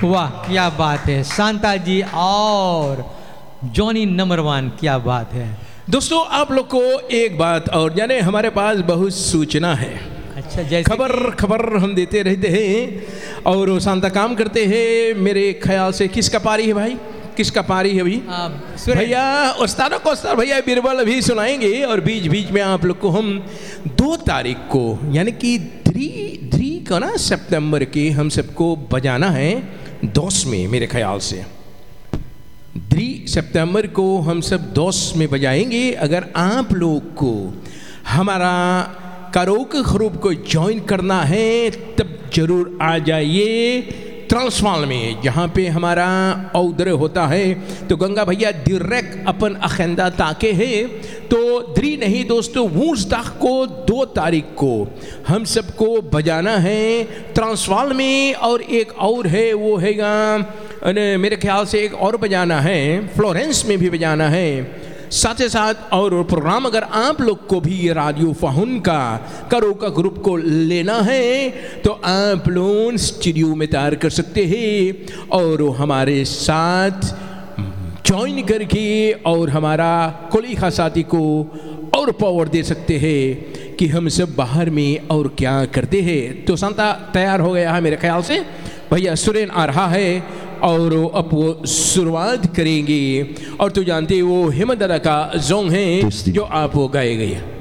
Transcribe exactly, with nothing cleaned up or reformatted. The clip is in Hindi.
वाह क्या बात है शांता जी और जॉनी नंबर वन, क्या बात है। दोस्तों आप लोग को एक बात और जाने, हमारे पास बहुत सूचना है। अच्छा, जैसे खबर खबर हम देते रहते हैं और वो शांता काम करते हैं। मेरे ख्याल से किसका पारी है भाई, किसका पारी है अभी? भैया उस्ताद को उस्ताद भैया बीरबल अभी सुनाएंगे और बीच बीच में आप लोग को हम दो तारीख को यानी कि थ्री थ्री का ना सितंबर के हम सबको बजाना है दोस्त में, मेरे ख्याल से थ्री सितंबर को हम सब दोस्त में बजाएंगे। अगर आप लोग को हमारा कारोके ग्रुप को ज्वाइन करना है तब जरूर आ जाइए ट्रांसफॉर्म में, जहाँ पे हमारा औदर होता है। तो गंगा भैया डायरेक्ट अपन अखेंदा ताके है। तो द्री नहीं दोस्तों, वूस दाख को दो तारीख को हम सबको बजाना है ट्रांसफॉर्म में, और एक और है वो हैगा मेरे ख्याल से एक और बजाना है फ्लोरेंस में भी बजाना है साथ ही साथ। और प्रोग्राम अगर आप लोग को भी ये रेडियो फाहुन का कारोके ग्रुप को लेना है तो आप लोग स्टूडियो में तैयार कर सकते हैं और हमारे साथ ज्वाइन करके और हमारा कोलिखा साथी को और पावर दे सकते हैं कि हम सब बाहर में और क्या करते हैं। तो शांता तैयार हो गया है मेरे ख्याल से, भैया सुरेन आ रहा है और अब वो शुरुआत करेंगे। और तो जानते वो हेमंत दादा का जोंग है जो आप वो गाए गए।